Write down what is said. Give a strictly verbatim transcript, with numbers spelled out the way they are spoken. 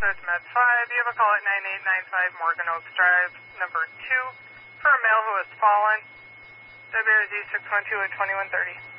Northwest Med five. You have a call at nine eight nine five Morgan Oaks Drive, number two, for a male who has fallen. W R Z six one two at twenty-one thirty.